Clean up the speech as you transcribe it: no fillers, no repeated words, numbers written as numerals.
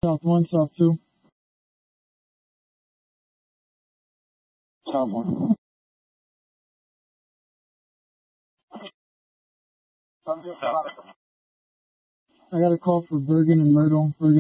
South 1, South 2. South 1. I got a call for Bergen and Myrtle. Bergen